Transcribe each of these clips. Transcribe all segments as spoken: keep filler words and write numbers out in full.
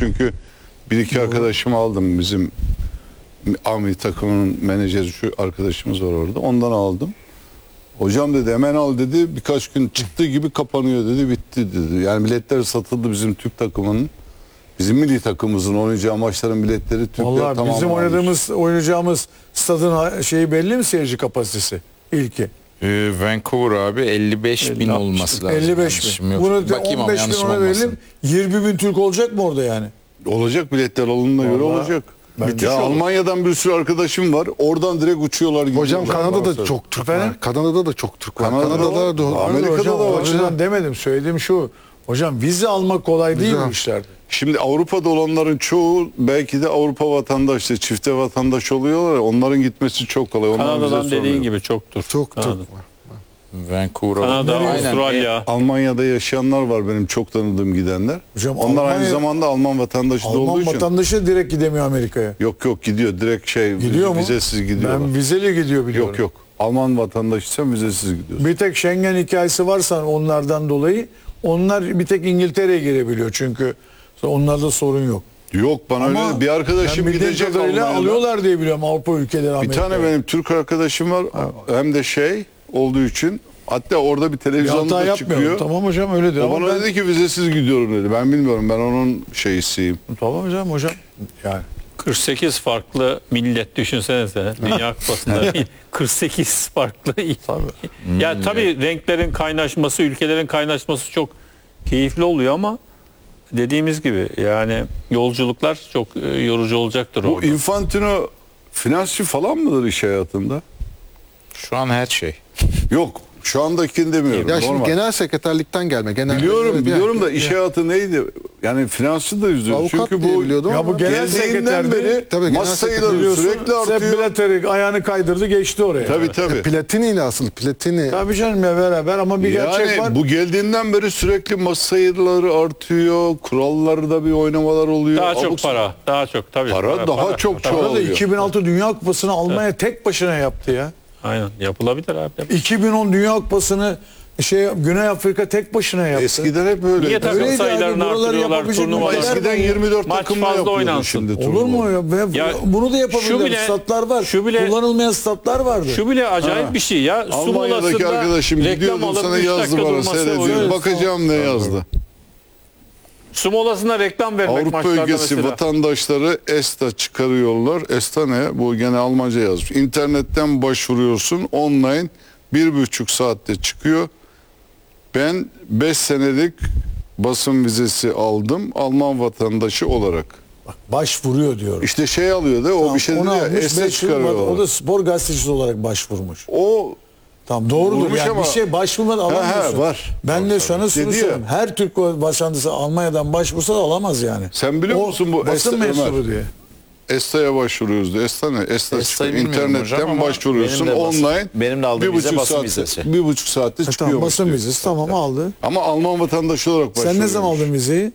çünkü bir iki arkadaşımı aldım. Bizim Ami takımının menajeri şu arkadaşımız var orada. Ondan aldım. Hocam dedi hemen al dedi. Birkaç gün çıktığı gibi kapanıyor dedi. Bitti dedi. Yani biletler satıldı bizim Türk takımının. Bizim milli takımımızın oynayacağı maçların biletleri Türkler Vallahi tamamlamış. bizim oynadığımız, oynayacağımız stadın şeyi belli mi, seyirci kapasitesi? İlki. Ee, Vancouver abi elli beş bin olması lazım. elli beş bin. Bunu da on beş bin ona verelim. yirmi bin Türk olacak mı orada yani? Olacak, biletler alındığına göre olacak. Ya Almanya'dan bir sürü arkadaşım var. Oradan direkt uçuyorlar gidiyorlar. Hocam Kanada'da da çok Türk var. Kanada'da da çok Türk var. Kanada'da, Kanada'da da var. Amerika'da hocam, da o var. açıdan demedim. Söylediğim şu. Hocam vize almak kolay değil bu işlerde. Şimdi Avrupa'da olanların çoğu belki de Avrupa vatandaşı, çifte vatandaş oluyorlar ya, onların gitmesi çok kolay. Onlar Kanada'dan bize dediğin sormuyor. gibi çoktur. Çok Türk Kanada. var. Vancouver. Kanada, Aynen. Avustralya. Almanya'da yaşayanlar var benim çok tanıdığım gidenler. Hocam, Onlar Almanya- aynı zamanda Alman vatandaşı da olduğu Alman için. vatandaşı direkt gidemiyor Amerika'ya. Yok yok gidiyor direkt şey Gidiyor mu? vizesiz gidiyorlar. Ben vizeli gidiyor biliyorum. Yok yok. Alman vatandaşıysan vizesiz gidiyorsun. Bir tek Schengen hikayesi varsa onlardan dolayı onlar bir tek İngiltere'ye girebiliyor çünkü onlarda sorun yok. Yok bana Ama öyle bir arkadaşım ben bildiğim gidecek kadarıyla Almanya'da. alıyorlar diye biliyorum Avrupa ülkeleri Bir Amerika'ya. tane benim Türk arkadaşım var hem de şey olduğu için hatta orada bir Bir televizyonda hata da yapmıyorum. çıkıyor. Tamam hocam öyledir. O Ama bana ben... dedi ki vizesiz gidiyorum dedi. Ben bilmiyorum ben onun şeyisiyim. Tamam hocam hocam. Yani. kırk sekiz farklı millet düşünsenize. Dünya Kupası'nda kırk sekiz farklı. Ya tabii renklerin kaynaşması, ülkelerin kaynaşması çok keyifli oluyor ama dediğimiz gibi yani yolculuklar çok e, yorucu olacaktır Bu orada. Infantino finansçı falan mıdır iş hayatında? Şu an her şey. Yok. Şu andakini demiyorum. Ya şimdi normal. genel sekreterlikten gelme. Genel Biliyorum Evet, biliyorum yani. da iş hayatı neydi? Yani finansçı da yüzüyor. Avukat Çünkü diye bu biliyordum Ya ama bu genel geldiğinden sekreter beri Tabii, genel mas sekreter sayıları biliyorsun. sürekli artıyor. Sepp Blatter ayağını kaydırdı geçti oraya. Tabii tabii. Platini ile asıl Platini. Tabii canım ya beraber ama bir gerçek Yani var. bu geldiğinden beri sürekli mas sayıları artıyor. Kurallarda bir oynamalar oluyor. Daha çok Abuk para, daha çok tabii. Para daha çok Tabii. çoğalıyor. Arada iki bin altı Dünya Kupası'nı Almanya tek başına yaptı ya. Aynen yapılabilir abi. iki bin on Dünya Kupası'nı şey Güney Afrika tek başına yaptı. Eskiden hep öyle. Niye takım Öyleydi sayılarını abi, buraları artırıyorlar yapabilecek turnuvalar? ülkeler Eskiden yirmi dört Maç takımla fazla yapıyordu oynansın. şimdi Olur turnuva. mu ya? Ve Ya bunu da şu yapabilirler. bile- Statlar var. şu bile- Kullanılmayan statlar vardı. Şu bile acayip Ha. bir şey ya. Su Almanya'daki molasında arkadaşım reklam gidiyordum alıp sana üç yazdı dakika bana durması seyrediyorum. oluyor. Bakacağım ne yazdı. Su molasına reklam vermek Avrupa maçlarda ülkesi mesela. vatandaşları ESTA çıkarıyorlar. ESTA ne? Bu gene Almanca yazmış. İnternetten başvuruyorsun. Online bir buçuk saatte çıkıyor. Ben beş senelik basın vizesi aldım. Alman vatandaşı olarak. Bak, başvuruyor diyor. İşte şey alıyor da o Tamam, bir şey onu dedi ya. almış, ESTA beş yıl var. çıkarıyorlar. O da spor gazetecisi olarak başvurmuş. O Tamam doğrudur Vurmuş yani ama- bir şey başvurmadan Ha, ha, alamıyorsun. var. Ben de sana şunu Dedi ya. söyleyeyim. Her Türk vatandaşı Almanya'dan başvursa da alamaz yani. Sen biliyor O musun bu basın ESTA mensubu Ömer? diye. ESTA'ya başvuruyoruz diyor. ESTA ne? ESTA ESTA'yı çıkıyor. bilmiyorum hocam İnternetten ama başvuruyorsun benim de basın- online. benim de aldığım bir vize buçuk basın saatte- vizesi. Bir buçuk saatte Ha, çıkıyor. tamam, basın vizesi tamam aldı. Ama Alman vatandaşı olarak başvuruyor. Sen ne zaman aldın vizeyi?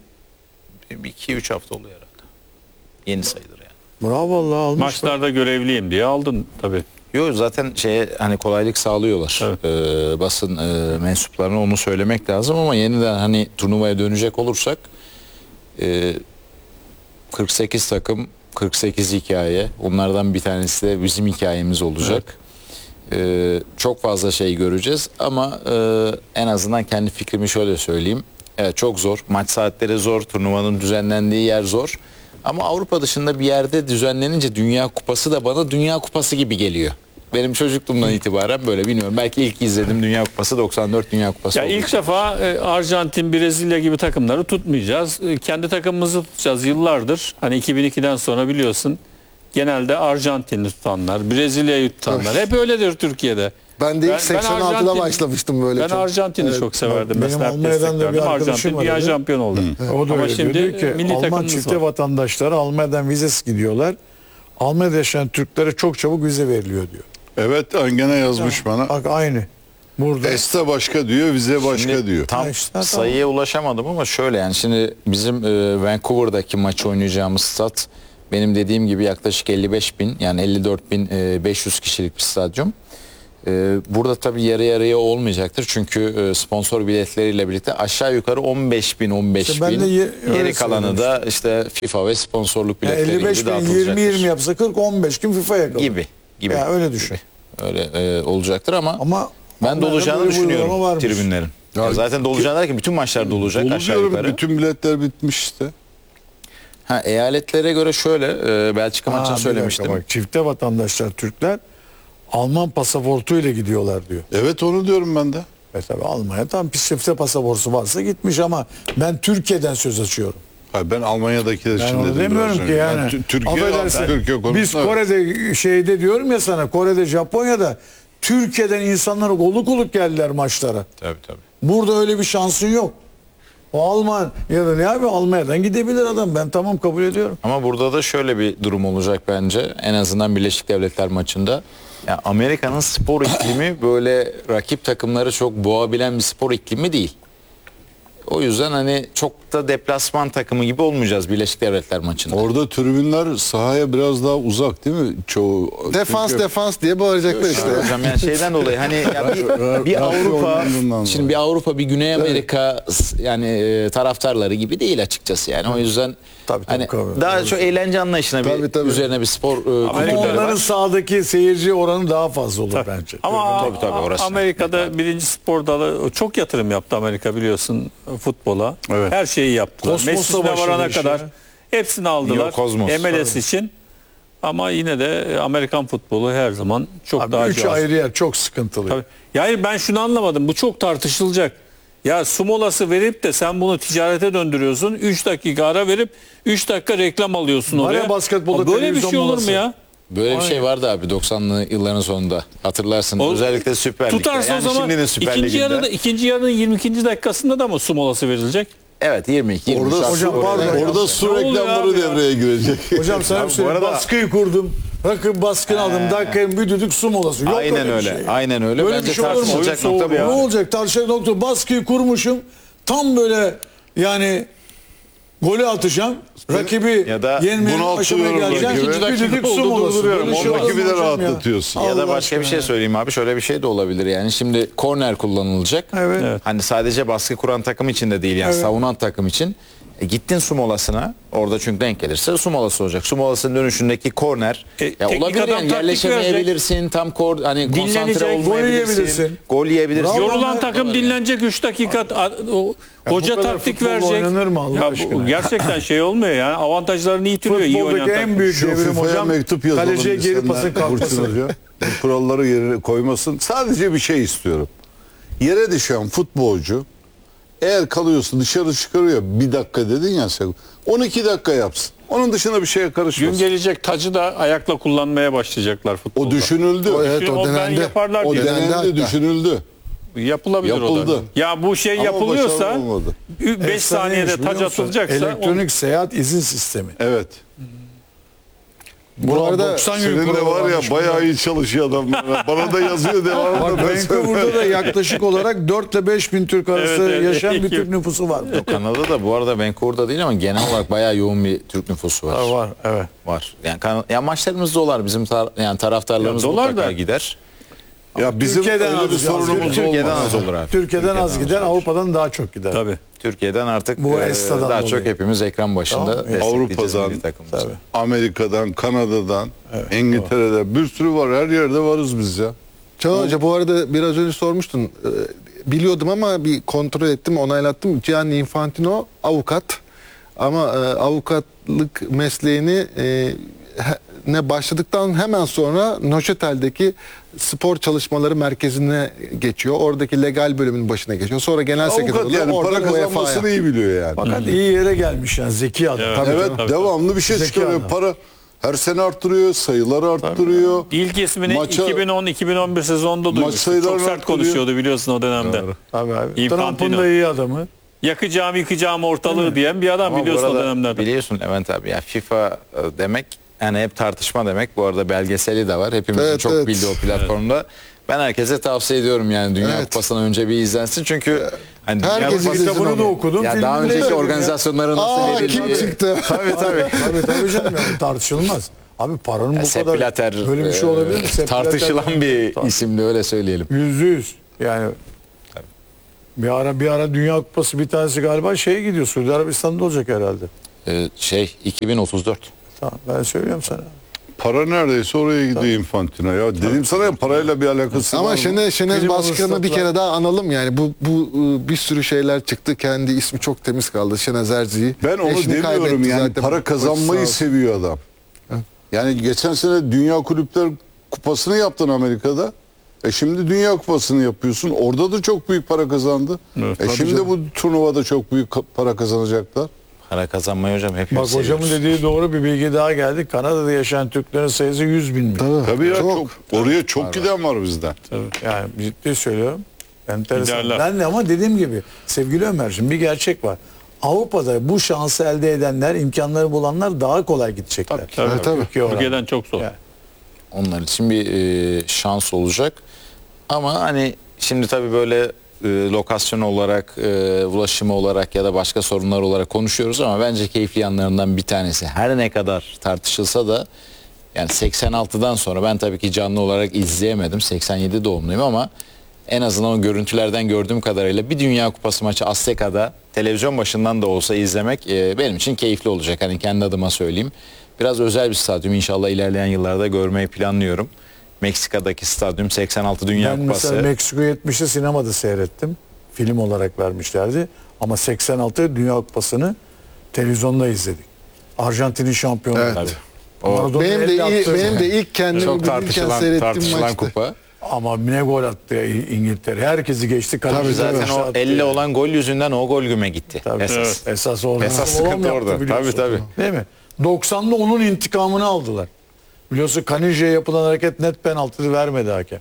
iki üç hafta oluyor herhalde. Yeni sayılır yani. Bravo vallahi almış. Maçlarda görevliyim diye aldın tabii. Yok zaten şeye hani kolaylık sağlıyorlar. Evet. Ee, basın e, mensuplarına onu söylemek lazım ama yeniden hani turnuvaya dönecek olursak e, kırk sekiz takım kırk sekiz hikaye. Onlardan bir tanesi de bizim hikayemiz olacak. Ee, çok fazla şey göreceğiz ama e, en azından kendi fikrimi şöyle söyleyeyim. Evet çok zor. Maç saatleri zor. Turnuvanın düzenlendiği yer zor. Ama Avrupa dışında bir yerde düzenlenince Dünya Kupası da bana Dünya Kupası gibi geliyor. Benim çocukluğumdan itibaren böyle bilmiyorum. Belki ilk izledim Dünya Kupası doksan dört Dünya Kupası Ya oldu. ilk defa e, Arjantin, Brezilya gibi takımları tutmayacağız. E, kendi takımımızı tutacağız yıllardır. Hani iki bin ikiden sonra biliyorsun genelde Arjantin'i tutanlar, Brezilya'yı tutanlar hep öyledir Türkiye'de. Ben de ilk Ben- ben seksen altıda Arjantin- başlamıştım böyle Ben çok. Arjantin'i Evet. çok severdim. Benim Mesela hep Almanya'dan da bir desteklerdim. arkadaşım Arjantin var dünya öyle. şampiyon oldu. O da Ama öyle şimdi diyor. Diyor ki milli Alman takımımız çifte var. vatandaşları Almanya'dan vizesiz gidiyorlar. Almanya'da yaşayan Türklere çok çabuk vize veriliyor diyor. Evet gene yazmış bana. Bak aynı. Burada. ESTA başka diyor, vize başka Şimdi diyor. Tam Ha işte, tamam. sayıya ulaşamadım ama şöyle yani şimdi bizim e, Vancouver'daki maçı oynayacağımız stat benim dediğim gibi yaklaşık elli beş bin yani elli dört bin beş yüz kişilik bir stadyum. Ee, burada tabii yarı yarıya olmayacaktır. Çünkü e, sponsor biletleriyle birlikte aşağı yukarı on beş bin on beş İşte ben bin. de ye- öyle Geri kalanı da işte FIFA ve sponsorluk Yani biletleri elli beş gibi bin yirmi dağıtılacaktır. yirmi yapsa kırk on beş gün FIFA'ya kalır. Gibi. gibi. Ya öyle düşün. Öyle e, olacaktır ama, Ama ben Almanya'da dolacağını böyle bir uygulama düşünüyorum varmış. tribünlerin. Ya zaten dolacağını derken bütün maçlar dolacak Dolu aşağı diyorum, yukarı. bütün biletler bitmiş işte. Ha, eyaletlere göre şöyle e, Belçika Aa, maçını bir söylemiştim. dakika bak, çifte vatandaşlar Türkler Alman pasaportuyla gidiyorlar diyor. Evet, onu diyorum ben de. E tabi Almanya tam bir çifte pasaportu varsa gitmiş ama ben Türkiye'den söz açıyorum. Hayır, ben Almanya'dakiler Ben için onu dedim. demiyorum biraz ki önce. yani. Ben Tü- Türkiye, Affedersin, Türkiye konusunda- biz Kore'de şeyde diyorum ya sana, Kore'de, Japonya'da Türkiye'den insanlar oluk oluk geldiler maçlara. Tabii tabii. Burada öyle bir şansın yok. O Alman ya da ne abi, Almanya'dan gidebilir adam. Ben tamam kabul ediyorum. Ama burada da şöyle bir durum olacak bence. En azından Birleşik Devletler maçında. Ya Amerika'nın spor iklimi böyle rakip takımları çok boğabilen bir spor iklimi değil. O yüzden hani çok da deplasman takımı gibi olmayacağız Birleşik Devletler maçında. Orada tribünler sahaya biraz daha uzak değil mi? Çoğu Defans Çünkü- defans diye bağıracaklar işte. Hocam yani şeyden dolayı hani ya bir, bir Rakı Avrupa oyunundan şimdi bir Avrupa bir Güney Amerika s- yani e, taraftarları gibi değil açıkçası yani. O yüzden Tabii, tabii, hani tabii. daha Doğru. çok eğlence anlayışına bir Tabii, tabii. üzerine bir spor e, Ama kültürleri onların var. sahadaki seyirci oranı daha fazla olur bence. Ama Tabii, tabii, orası. Amerika'da birinci spor dalı çok yatırım yaptı Amerika, biliyorsun, futbola. Evet. Her şeyi yaptılar. Kosmos'la Messi'ne başladı varana işe. kadar hepsini aldılar. Yok, Kozmos. M L S için. Ama yine de Amerikan futbolu her zaman çok Abi daha üç cazip. ayrı yer çok sıkıntılı. Tabii. Yani ben şunu anlamadım. Bu çok tartışılacak. Ya su molası verip de sen bunu ticarete döndürüyorsun. üç dakika ara verip üç dakika reklam alıyorsun Var ya oraya. basketbolda Böyle bir televizyon şey olur mu molası. ya? Böyle bir şey vardı abi doksanlı yılların sonunda. Hatırlarsın. O- Özellikle Süper Lig'de. Tutarsa Yani o zaman şimdinin Süper ikinci Ligi'nde. yarıda, ikinci yarının yirmi ikinci dakikasında da mı su molası verilecek? Evet yirmi iki yirmi üç. Orada, Hocam, su, pardon. orada su Ne oluyor reklamları abi ya? devreye girecek. Hocam sana bir bu söyleyeyim. arada- Baskıyı kurdum. Rakip baskın aldım. Dakikayı bir düdük su molası. Yok Aynen bir öyle. şey. Aynen öyle. Böyle Bence bir şey olur mu? tartışılacak Oyun nokta bu. soğuğu Ne ya. olacak? Tartışacak nokta. Baskıyı kurmuşum. Tam böyle yani golü atacağım. Rakibi Ya da yenmenin aşamaya bunaltıyorum geleceğim. rakibi. Bir düdük su Oldu, molası. durduruyorum. Böyle şey O olur mu rakibi de hocam ya? rahatlatıyorsun. Ya da Allah başka bir aşkına şey ya. söyleyeyim abi. Şöyle bir şey de olabilir yani. Şimdi korner kullanılacak. Evet. Evet. Hani sadece baskı kuran takım için de değil yani Evet. savunan takım için. E, gittin su molasına. Orada çünkü denk gelirse su molası olacak. Su molasının dönüşündeki korner. E, ya teknik olabilir adam yani taktik yerleşemeyebilirsin. Tam kor hani konsantre Dinlenecek, gol olmayabilirsin. yiyebilirsin. Gol yiyebilirsin. Bravo. Yorulan onlar- takım dinlenecek üç dakika. a- o, hoca kadar taktik futbol verecek. oynanır mı Allah Ya bu aşkına? gerçekten şey olmuyor ya. Avantajlarını yitiriyor iyi oynayan Futboldaki takım. en büyük Şu devrim FIFA'ya hocam. mektup yazalım. Kaleciye biz geri senden, pasın kalkması. Burçin Hoca. Bu kuralları yerine koymasın. Sadece bir şey istiyorum. Yere düşen futbolcu eğer kalıyorsa dışarı çıkarıyor. Bir dakika dedin ya sen. on iki dakika yapsın. Onun dışında bir şeye Gün karışmasın. gelecek tacı da ayakla kullanmaya başlayacaklar futbolda. O düşünüldü. O, evet Düşün- o o ben denendi. yaparlar O diye. denendi denendi, hatta. düşünüldü. Yapılabilir o da. Yapıldı. Ya bu şey Ama yapılıyorsa başarılı olmadı. beş Efsaneymiş, saniyede biliyor taç musun? atılacaksa Elektronik seyahat izin sistemi. Evet. Bu arada doksan gün Senin de kuralı var ya varmış bayağı iyi çalışıyor adamlar. Bana da yazıyor devamlı. Bak Ben söylüyorum. Vancouver'da da yaklaşık olarak dört ile beş bin Türk arası Evet, evet, yaşayan bir iki- Türk nüfusu var. Kanada'da bu arada Vancouver'da değil ama genel olarak bayağı yoğun bir Türk nüfusu var. var, evet. Var. Yani kan- ya maçlarımız dolar bizim tar- yani taraftarlarımız Ya dolar mutlaka da- gider. Ya bizim Türkiye'den öyle bir az- sorunumuz az- Türkiye'den olmaz. az olur abi. Türkiye'den az gider, Avrupa'dan daha çok gider. Tabii. Türkiye'den artık Bu e, Esta'dan daha dolayı. çok hepimiz ekran başında Tamam. destekleyeceğiz Avrupa'dan, milli takımımızı. Tabii. Amerika'dan, Kanada'dan, İngiltere'de bir sürü var. Her yerde varız biz ya. Çağlar Hoca bu arada biraz önce sormuştun. Ee, biliyordum ama bir kontrol ettim, onaylattım. Gianni Infantino avukat. Ama e, avukatlık mesleğini e, he- ne başladıktan hemen sonra Neuchâtel'deki spor çalışmaları merkezine geçiyor. Oradaki legal bölümün başına geçiyor. Sonra genel sekreter Avukat oluyor. yani para Oradan kazanmasını UEFA'ya. iyi biliyor yani. Fakat iyi yere gelmiş yani, zeki adam. Tabii Evet, canım. devamlı bir şey Zeki çıkarıyor. adam. Para her sene arttırıyor, sayıları arttırıyor. İlk ismini Maça- iki bin on iki bin on bir sezonda duymuştuk. sayılarını Çok sert arttırıyor. konuşuyordu biliyorsun o dönemde. Abi, abi. Infantino. Trump'ın da iyi adamı. Yakacağım yıkacağım ortalığı diyen bir adam Ama bu biliyorsun o arada dönemlerde. biliyorsun Levent abi ya FIFA e, demek yani hep tartışma demek. Bu arada belgeseli de var. Hepimizin Evet, çok evet. bildiği o platformda. Ben herkese tavsiye ediyorum yani Dünya Evet. Kupası'ndan önce bir izlensin. Çünkü hani Dünya Herkes Kupası- izlesin Kitabını da onu. okudum. ya filmini daha de önceki izledim ya. organizasyonların nasıl Aa verildiği- kim çıktı? Tabii tabii. Tabii tabii canım ya, bu tartışılmaz. Abi paranın Yani bu Sepp kadar Blatter, böyle bir şey e, olabilir mi? Sepp tartışılan Blatter- bir Tabii. isimdi, öyle söyleyelim. Yüzde yüz. Yani bir ara bir ara Dünya Kupası bir tanesi galiba şeye gidiyor. Suudi Arabistan'da olacak herhalde. Ee, şey iki bin otuz dört. Tamam, ben söylüyorum sana. Para neredeyse oraya gidiyor Infantino ya. Dedim sana ya, parayla bir alakası var Ama mı? Şenez, Şenez Film Başkan'ı bir alırsa- kere daha analım yani. Bu bu ıı, bir sürü şeyler çıktı. Kendi ismi çok temiz kaldı. Şenez Erzi'yi. Ben onu Eşini demiyorum kaybetti yani, zaten. para kazanmayı Başı sağ olsun. seviyor adam. Yani geçen sene Dünya Kulüpler Kupası'nı yaptın Amerika'da. E şimdi Dünya Kupası'nı yapıyorsun. Orada da çok büyük para kazandı. Evet, e tabii şimdi canım. bu turnuvada çok büyük ka- para kazanacaklar. Para kazanmayı hocam hepimiz Bak hocamın seviyoruz. dediği doğru, bir bilgi daha geldi. Kanada'da yaşayan Türklerin sayısı yüz binmiş. Tabii, Tabii ya, çok. çok, oraya çok giden var bizden. Yani ciddi söylüyorum. Enteresan. Giderler. Ben de ama dediğim gibi sevgili Ömerciğim, bir gerçek var. Avrupa'da bu şansı elde edenler, imkanları bulanlar daha kolay gidecekler. Tabii, tabii. Evet, tabii. Türkiye oranı. Türkiye'den çok zor. Yani. Onlar için bir e, şans olacak. Ama hani şimdi tabii böyle e, lokasyon olarak, e, ulaşımı olarak ya da başka sorunlar olarak konuşuyoruz ama bence keyifli yanlarından bir tanesi. Her ne kadar tartışılsa da yani seksen altıdan sonra ben tabii ki canlı olarak izleyemedim. seksen yedi doğumluyum ama en azından o görüntülerden gördüğüm kadarıyla bir Dünya Kupası maçı Azteka'da televizyon başından da olsa izlemek e, benim için keyifli olacak. Hani kendi adıma söyleyeyim. Biraz özel bir stadyum, inşallah ilerleyen yıllarda görmeyi planlıyorum. Meksika'daki stadyum, seksen altı Dünya Ben Kupası. mesela Meksiko yetmişte sinemada seyrettim. Film olarak vermişlerdi. Ama seksen altı Dünya Kupası'nı televizyonda izledik. Arjantin'in şampiyonu. Evet. Tabii. O Maradona Benim de, elle ilk, attı. benim de ilk kendimi Çok bilirken tartışılan, seyrettiğim tartışılan maçtı. kupa. Ama ne gol attı ya İngiltere. Herkesi geçti. Kaleci Zaten aşağı o attı elle ya. olan gol yüzünden o gol güme gitti. Tabii. Esas. Evet. Esas orada. Esas Babam sıkıntı yaptı orada. biliyorsun. Tabii, tabii. Değil mi? doksanda onun intikamını aldılar. Biliyorsun Kanije'ye yapılan hareket net penaltı vermedi hakem.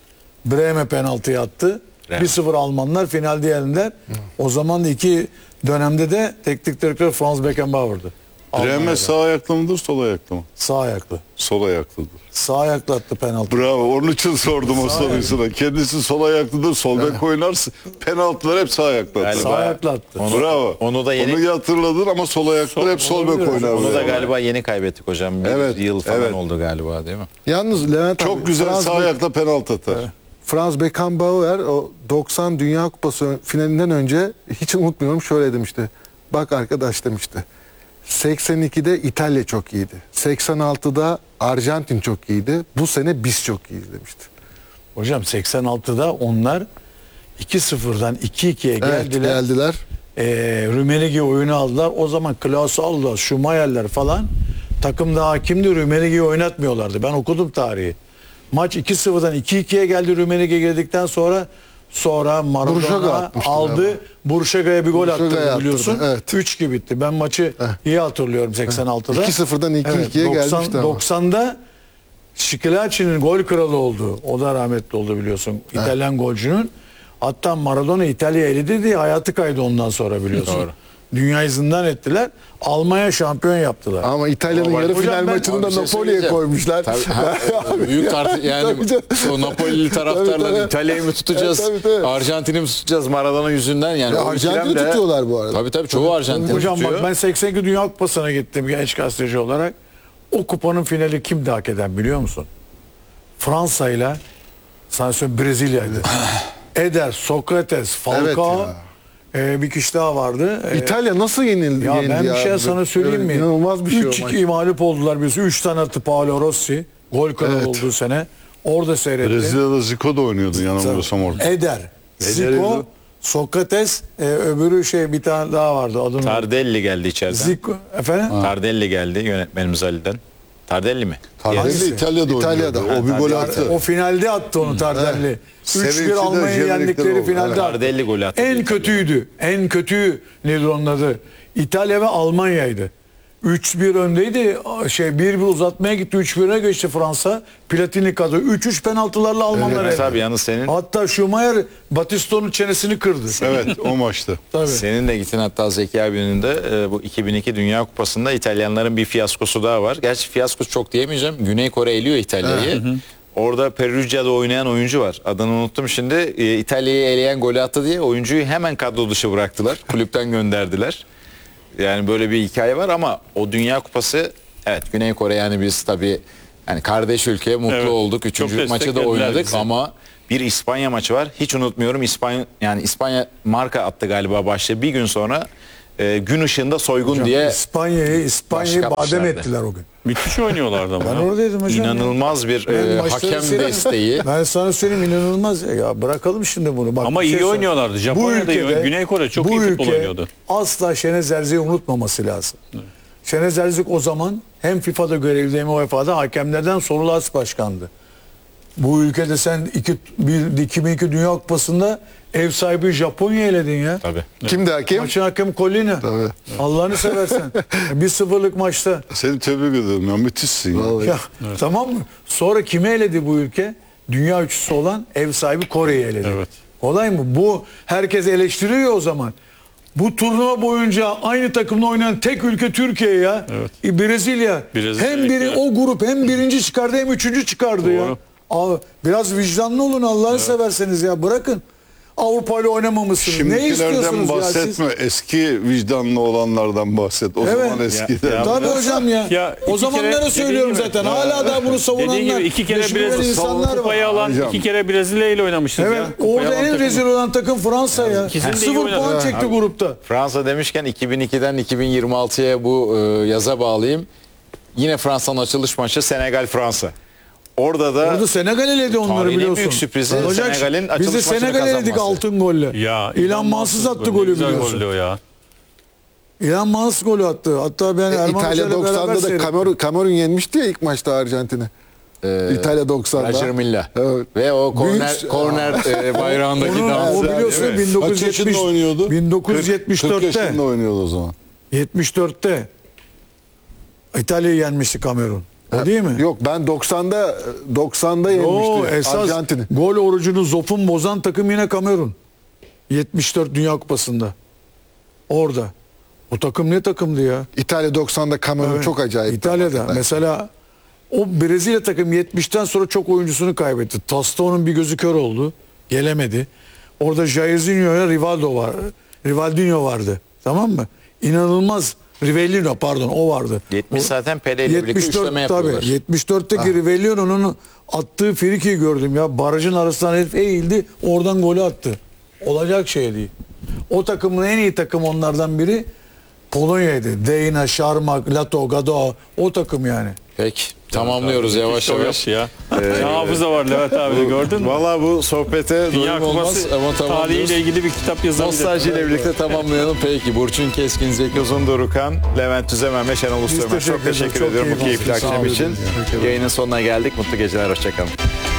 Breme penaltıyı attı. Breme. bir sıfır Almanlar finalde yendiler. O zaman da iki dönemde de teknik direktör Franz Beckenbauer'dı. Breme Almanya'da. sağ ayaklı mıdır, sol ayaklı mı? Sağ ayaklı. Sol ayaklıdır. Sağ ayaklı attı penaltı. Bravo, onun için sordum o soruyu sana. Kendisi sol ayaklıdır, sol bek oynarsın. Penaltılar hep sağ ayaklı atır. Sağ ayaklı attı. Onu- Bravo. onu da yeni- Onu hatırladın ama sol ayaklı hep sol bek olabilir. oynar. Onu da böyle. galiba yeni kaybettik hocam. Bir Evet, yıl falan evet. oldu galiba, değil mi? Yalnız Levent Çok abi, güzel Franz sağ Be- ayakla penaltı atar. Franz Beckenbauer o doksan Dünya Kupası finalinden önce hiç unutmuyorum şöyle demişti. Bak arkadaş demişti. seksen ikide İtalya çok iyiydi. seksen altıda Arjantin çok iyiydi. Bu sene biz çok iyiyiz demişti. Hocam seksen altıda onlar iki sıfırdan iki ikiye Evet, geldiler. geldiler. e, Rümenigi oyunu aldılar. O zaman Klaus aldılar, Schumacher'ler falan. Takımda hakimdi, Rümenigi'yi oynatmıyorlardı. Ben okudum tarihi. Maç iki sıfırdan iki ikiye geldi Rümenigi girdikten sonra sonra Burşaga Maradona atmıştı aldı. galiba. Burşaga'ya bir gol Burşaga'ya attırdı attırdı, biliyorsun. evet. üç gibi bitti. Ben maçı iyi hatırlıyorum seksen altıda. iki sıfırdan iki ikiye doksan gelmişti ama. doksan'da Şikilacci'nin gol kralı oldu. O da rahmetli oldu biliyorsun. İtalyan golcünün. Hatta Maradona İtalya'ya eledi diye hayatı kaydı ondan sonra biliyorsun. Doğru. Dünya zindan ettiler. Almanya şampiyon yaptılar. Ama İtalya'nın Ama yarı hocam final ben- maçını Abi da bir şey Napoli'ye söyleyeceğim. koymuşlar. Tabii, ha, büyük tartı yani Tabii canım. o Napolili taraftarlar Tabii, tabii. İtalya'yı mı tutacağız, Evet, tabii, tabii. Arjantin'i mi tutacağız Maradona yüzünden yani. Ya o Arjantin'i ikilemde- tutuyorlar bu arada. Tabii tabii çoğu Arjantin Hocam tutuyor. bak ben seksen iki Dünya Kupası'na gittim genç gazeteci olarak. O kupanın finali kimdi hak eden biliyor musun? Fransa ile sana söyleyeyim Brezilya'ydı. Eder, Sokrates, Falcao, e, bir kişi daha vardı. E, İtalya nasıl yenildi? Ya yendi ben bir şey abi? sana söyleyeyim mi? Evet, İnanılmaz bir şey o üç maç. iki mağlup oldular biliyorsun. üç tane attı Paolo Rossi. Gol kralı Evet. olduğu sene. Orada seyretti. Brezilya'da Zico da oynuyordu yanılmıyorsam orada. Eder, Zico, Sokrates, e, öbürü şey bir tane daha vardı. Adını Tardelli geldi içeriden. Zico, efendim? Tardelli geldi yönetmenimiz Ali'den. Tardelli mi? Tardelli Hangisi? İtalya'da oynuyordu. İtalya'da. O bir gol attı. O finalde attı onu Tardelli. Sevinçli üç bir de Almanya'yı jenerikleri yendikleri oldu. finalde Evet. attı. Tardelli golü attı. En kötüydü. En kötü nedir onun adı? İtalya ve Almanya'ydı. üç bir öndeydi. Şey bir bir uzatmaya gitti. üç bire geçti Fransa. Platini kadro. üç üç penaltılarla Almanlar Evet, elendi. tabii yalnız senin Hatta Schumacher Batisto'nun çenesini kırdı. Evet, o maçta. Tabii. senin de gittin hatta Zeki abinin de e, bu iki bin iki Dünya Kupası'nda İtalyanların bir fiyaskosu daha var. Gerçi fiyaskosu çok diyemeyeceğim. Güney Kore eliyor İtalya'yı. Orada Perugia'da oynayan oyuncu var. Adını unuttum şimdi. E, İtalya'yı eleyen golü attı diye oyuncuyu hemen kadro dışı bıraktılar. Kulüpten gönderdiler. Yani böyle bir hikaye var ama o Dünya Kupası Evet, Güney Kore yani biz tabii yani kardeş ülke mutlu Evet, olduk. çok Üçüncü maçı da desteklediler oynadık bizi. ama bir İspanya maçı var. Hiç unutmuyorum. İspanya yani İspanya marka attı galiba başta. Bir gün sonra e, gün ışığında soygun diye İspanya'yı İspanya'yı başka badem atmışlardı. ettiler o gün. Müthiş oynuyorlardı ama. Ben ya. oradaydım hocam. ya. inanılmaz bir Ben e, maçları hakem seyrederim. desteği. Ben sana söyleyeyim inanılmaz. Ya, ya bırakalım şimdi bunu. Bak, Ama bir iyi söyleyeyim. oynuyorlardı. Japonya'da iyi oynuyor. Güney Kore çok bu iyi futbol ülke oynuyordu. asla Şenez Erzi'yi unutmaması lazım. Evet. Şenez Erzik o zaman hem FIFA'da görevli hem U E F A'da hakemlerden sorumlu as başkandı. Bu ülkede sen iki, bir, iki bin iki Dünya Kupası'nda ev sahibi Japonya eledin ya. Tabii. Kimdi hakem? Maçın hakemi Collina. Tabii. Allah'ını seversen. bir sıfırlık maçta. Seni tebrik ederim ya, müthişsin. Ya. Ya, tamam mı? Sonra kimi eledi bu ülke? Dünya üçüncüsü olan ev sahibi Kore'yi eledi. Evet. Kolay mı? Bu herkes eleştiriyor o zaman. Bu turnuva boyunca aynı takımla oynayan tek ülke Türkiye ya. Evet. E, Brezilya. Brezilya Hem biri evet. o grup hem birinci çıkardı hem üçüncü çıkardı ya. Doğru. Abi, biraz vicdanlı olun Allah'ını severseniz ya. Bırakın. Avrupa ile oynamamışsınız. Ne istiyorsunuz Şimdikilerden ya siz? bahsetme. Eski vicdanlı olanlardan bahset. O Evet. zaman eskiden. Ya- ya- Tabii hocam ya. Ya o iki zamanları kere- söylüyorum dediğin gibi- zaten. Hala da bunu savunanlar. Dediğin gibi iki kere meşgul eden Brezilya insanlar kupayı var. alan, Hocam. iki kere Brezilya ile oynamışız Evet, ya. Kupayı orada alan en takım. rezil olan takım Fransa ya. ikisini de iyi Sıfır oynadı. puan Ha. çekti grupta. Fransa demişken iki bin ikiden iki bin yirmi altıya bu e, yaza bağlayayım. Yine Fransa'nın açılış maçı Senegal-Fransa. Orada da Orada Senegal eledi onları Tarihin en biliyorsun. büyük sürprizi Olacak. Senegal'in açılış Biz de maçını Senegal eledik kazanması. altın golle. Ya İlhan Mansız attı gol, golü güzel biliyorsun. gollü o ya. İlhan Mansız golü attı. Hatta ben E, Erman İtalya Hoca'yla beraber doksanda da seyrettim. Kamerun, Kamerun yenmişti ya ilk maçta Arjantin'i. e, İtalya doksan'da. Roger Milla. Evet. Ve o korner, Büyük- korner e, bayrağındaki Onun, dans. o biliyorsun Evet. bin dokuz yüz Kaç yaşında yetmiş oynuyordu? bin dokuz yüz yetmiş kırk dörtte yaşında oynuyordu o zaman. yetmiş dörtte İtalya'yı yenmişti Kamerun. O değil mi? Yok ben doksanda doksanda O yenmişti esas Arjantin'i. gol orucunu zofun bozan takım yine Kamerun. yetmiş dört Dünya Kupası'nda. Orada. O takım ne takımdı ya? İtalya doksanda Kamerun Evet. çok acayip. İtalya'da mesela o Brezilya takım yetmişten sonra çok oyuncusunu kaybetti. Tasto'nun bir gözü kör oldu. Gelemedi. Orada Jairzinho'ya Rivaldo var. Rivaldinho vardı. Tamam mı? İnanılmaz. Rivellino pardon o vardı. yetmiş O- zaten Pele ile birlikte üçleme yapıyorlar. tabii. yetmiş dörtteki Rivellino'nun attığı frikiyi gördüm ya. Barajın arasından herif eğildi. Oradan golü attı. Olacak şey değil. O takımın en iyi takım onlardan biri Polonya'ydı. Deyna, Şarmak, Lato, Gado o takım yani. Peki tamamlıyoruz yavaş İşte o yavaş. yaş ya. Ne hafıza var Levent abi gördün mü? Valla bu sohbete Dünya doyum olmaz Kupası ama tamamlıyoruz. tarihiyle ilgili bir kitap yazabilir. Nostalji ile birlikte tamamlayalım. Peki Burçin Keskin, Zeki Uzun Dorukan, Levent Tüzemen ve Şenol Usta Ömer. teşekkür Çok teşekkür ederiz. Çok ediyorum bu keyif keyifli aldık. Sağ akşam olun. için. Teşekkür ederim. Yayının sonuna geldik. Mutlu geceler, hoşçakalın.